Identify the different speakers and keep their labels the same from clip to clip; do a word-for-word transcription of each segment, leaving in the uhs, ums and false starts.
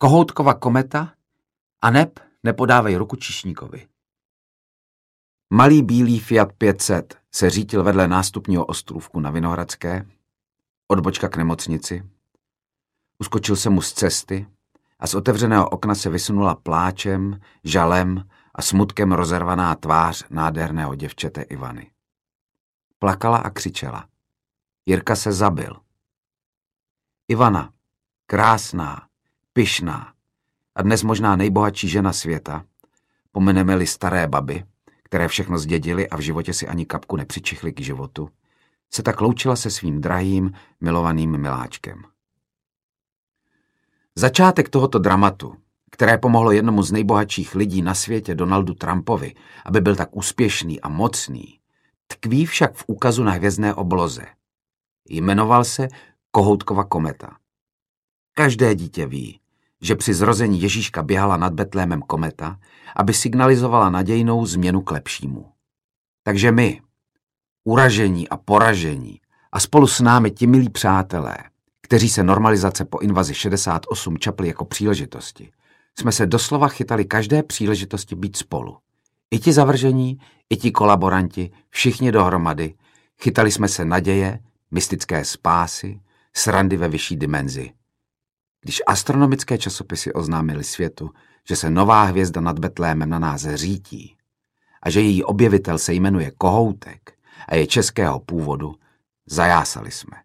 Speaker 1: Kohoutkova kometa a neb nepodávej ruku číšníkovi. Malý bílý Fiat pět set se řítil vedle nástupního ostrůvku na Vinohradské, odbočka k nemocnici. Uskočil se mu z cesty a z otevřeného okna se vysunula pláčem, žalem a smutkem rozervaná tvář nádherného děvčete Ivany. Plakala a křičela. Jirka se zabil. Ivana, krásná, pyšná a dnes možná nejbohatší žena světa, pomeneme-li staré baby, které všechno zdědily a v životě si ani kapku nepřičichly k životu, se tak loučila se svým drahým, milovaným miláčkem. Začátek tohoto dramatu, které pomohlo jednomu z nejbohatších lidí na světě, Donaldu Trumpovi, aby byl tak úspěšný a mocný, tkví však v úkazu na hvězdné obloze. Jmenoval se Kohoutkova kometa. Každé dítě ví, že při zrození Ježíška běhala nad Betlémem kometa, aby signalizovala nadějnou změnu k lepšímu. Takže my, uražení a poražení, a spolu s námi ti milí přátelé, kteří se normalizace po invazi šedesát osm čapli jako příležitosti, jsme se doslova chytali každé příležitosti být spolu. I ti zavržení, i ti kolaboranti, všichni dohromady, chytali jsme se naděje, mystické spásy, srandy ve vyšší dimenzi. Když astronomické časopisy oznámily světu, že se nová hvězda nad Betlémem na nás řítí a že její objevitel se jmenuje Kohoutek a je českého původu, zajásali jsme.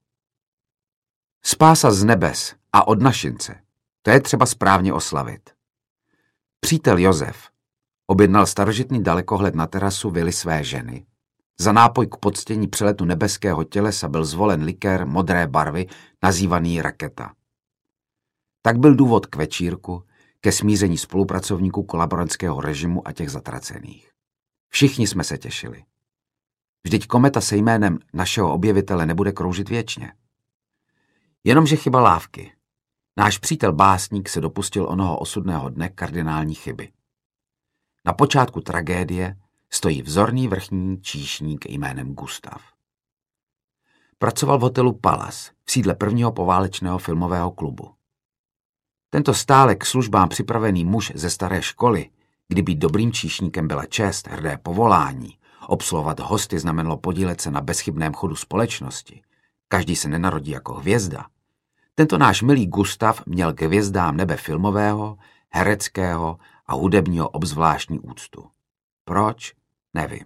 Speaker 1: Spása z nebes a od našince, to je třeba správně oslavit. Přítel Josef objednal starožitný dalekohled na terasu vily své ženy. Za nápoj k poctění přeletu nebeského tělesa byl zvolen likér modré barvy, nazývaný Raketa. Tak byl důvod k večírku, ke smíření spolupracovníků kolaborantského režimu a těch zatracených. Všichni jsme se těšili. Vždyť kometa se jménem našeho objevitele nebude kroužit věčně. Jenomže chyba lávky. Náš přítel básník se dopustil onoho osudného dne kardinální chyby. Na počátku tragédie stojí vzorný vrchní číšník jménem Gustav. Pracoval v hotelu Palace v sídle prvního poválečného filmového klubu. Tento stále k službám připravený muž ze staré školy, kdy být dobrým číšníkem byla čest, hrdé povolání, obsluhovat hosty znamenalo podílet se na bezchybném chodu společnosti, každý se nenarodí jako hvězda, tento náš milý Gustav měl k hvězdám nebe filmového, hereckého a hudebního obzvláštní úctu. Proč? Nevím.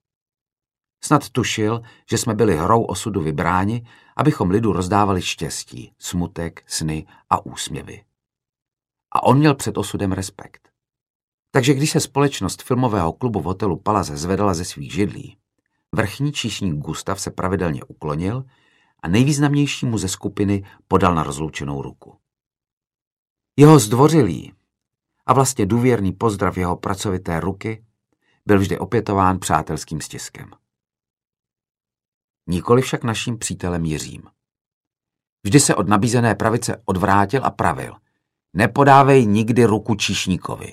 Speaker 1: Snad tušil, že jsme byli hrou osudu vybráni, abychom lidu rozdávali štěstí, smutek, sny a úsměvy. A on měl před osudem respekt. Takže když se společnost filmového klubu v hotelu Palace zvedala ze svých židlí, vrchní číšník Gustav se pravidelně uklonil a nejvýznamnějšímu ze skupiny podal na rozloučenou ruku. Jeho zdvořilý a vlastně důvěrný pozdrav jeho pracovité ruky byl vždy opětován přátelským stiskem. Nikoli však naším přítelem Jiřím. Vždy se od nabízené pravice odvrátil a pravil: nepodávej nikdy ruku číšníkovi.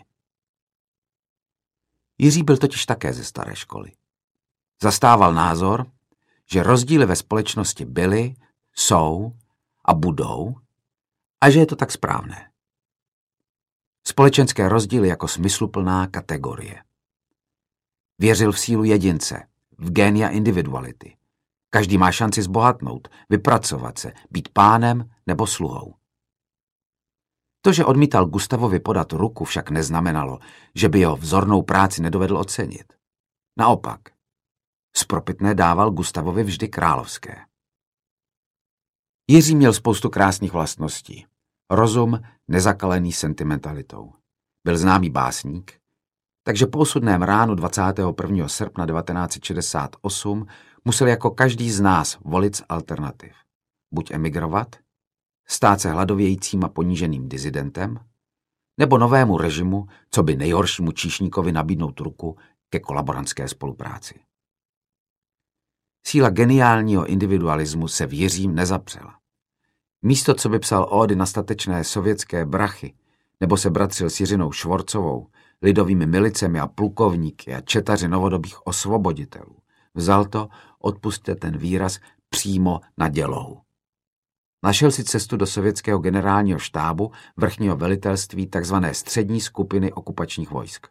Speaker 1: Jiří byl totiž také ze staré školy. Zastával názor, že rozdíly ve společnosti byly, jsou a budou a že je to tak správné. Společenské rozdíly jako smysluplná kategorie. Věřil v sílu jedince, v génia individuality. Každý má šanci zbohatnout, vypracovat se, být pánem nebo sluhou. To, že odmítal Gustavovi podat ruku, však neznamenalo, že by jeho vzornou práci nedovedl ocenit. Naopak, spropitné dával Gustavovi vždy královské. Jiří měl spoustu krásných vlastností. Rozum nezakalený sentimentalitou. Byl známý básník, takže po osudném ránu dvacátého prvního srpna devatenáct set šedesát osm musel jako každý z nás volit z alternativ. Buď emigrovat, stát se hladovějícím a poníženým dizidentem, nebo novému režimu, co by nejhoršímu číšníkovi nabídnout ruku ke kolaborantské spolupráci. Síla geniálního individualismu se v Jiřím nezapřela. Místo, co by psal ódy na statečné sovětské brachy, nebo se bratřil s Jiřinou Švorcovou, lidovými milicemi a plukovníky a četaři novodobých osvoboditelů, vzal to, odpusťte ten výraz, přímo na dělohu. Našel si cestu do sovětského generálního štábu, vrchního velitelství tzv. Střední skupiny okupačních vojsk.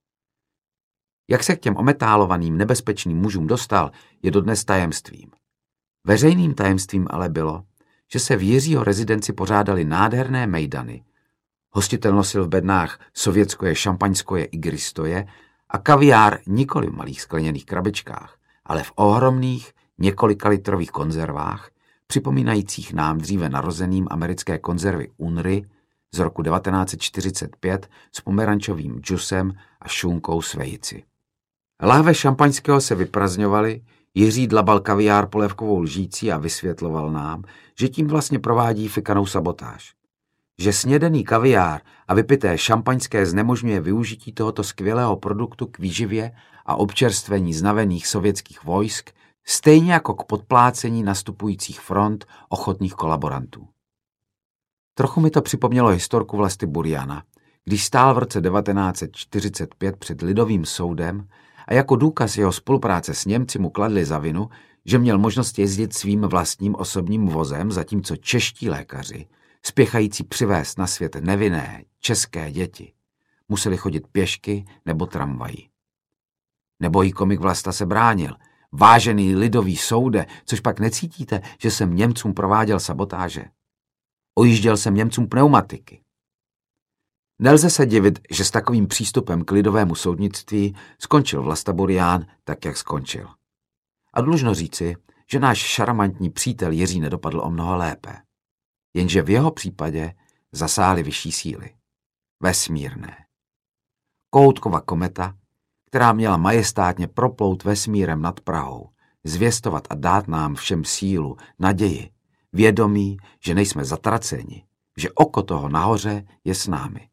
Speaker 1: Jak se k těm ometálovaným nebezpečným mužům dostal, je dodnes tajemstvím. Veřejným tajemstvím ale bylo, že se v Jiřího rezidenci pořádaly nádherné mejdany, hostitel nosil v bednách sovětskoje, šampaňskoje i gristoje a kaviár nikoli v malých skleněných krabičkách, ale v ohromných několikalitrových konzervách, připomínajících nám dříve narozeným americké konzervy Unry z roku devatenáct set čtyřicet pět s pomerančovým džusem a šunkou s vejci. Lahve šampaňského se vyprazňovaly, Jiří dlabal kaviár polévkovou lžící a vysvětloval nám, že tím vlastně provádí fikanou sabotáž. Že snědený kaviár a vypité šampaňské znemožňuje využití tohoto skvělého produktu k výživě a občerstvení znavených sovětských vojsk, stejně jako k podplácení nastupujících front ochotných kolaborantů. Trochu mi to připomnělo historku Vlasty Burjana, když stál v roce devatenáct set čtyřicet pět před lidovým soudem a jako důkaz jeho spolupráce s Němci mu kladli za vinu, že měl možnost jezdit svým vlastním osobním vozem, zatímco čeští lékaři, spěchající přivést na svět nevinné české děti, museli chodit pěšky nebo tramvají. Nebojí komik Vlasta se bránil. Vážený lidový soude, což pak necítíte, že jsem Němcům prováděl sabotáže. Ojížděl jsem Němcům pneumatiky. Nelze se divit, že s takovým přístupem k lidovému soudnictví skončil Vlasta Burján tak, jak skončil. A dlužno říci, že náš šarmantní přítel Jiří nedopadl o mnoho lépe. Jenže v jeho případě zasáhly vyšší síly. Vesmírné. Kohoutkova kometa, která měla majestátně proplout vesmírem nad Prahou, zvěstovat a dát nám všem sílu, naději, vědomí, že nejsme zatraceni, že oko toho nahoře je s námi.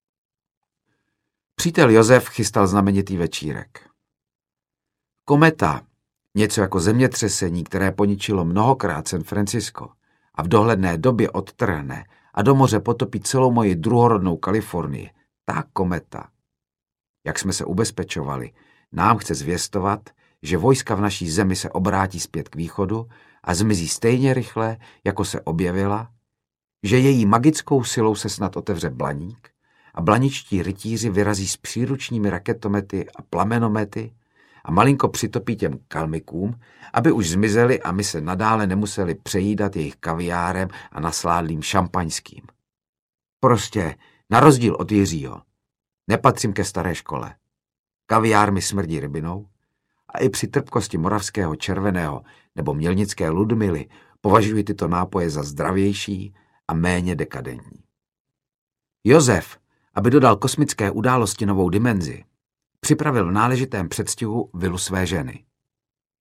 Speaker 1: Přítel Josef chystal znamenitý večírek. Kometa, něco jako zemětřesení, které poničilo mnohokrát San Francisco a v dohledné době odtrhne a do moře potopí celou moji druhorodnou Kalifornii, ta kometa, jak jsme se ubezpečovali, nám chce zvěstovat, že vojska v naší zemi se obrátí zpět k východu a zmizí stejně rychle, jako se objevila, že její magickou silou se snad otevře Blaník a blaničtí rytíři vyrazí s příručními raketomety a plamenomety a malinko přitopí těm kalmikům, aby už zmizeli a my se nadále nemuseli přejídat jejich kaviárem a nasládlým šampaňským. Prostě, na rozdíl od Jiřího, nepatřím ke staré škole. Kaviár mi smrdí rybinou a i při trpkosti moravského červeného nebo mělnické Ludmily považuji tyto nápoje za zdravější a méně dekadentní. Josef, aby dodal kosmické události novou dimenzi, připravil v náležitém předstihu vilu své ženy.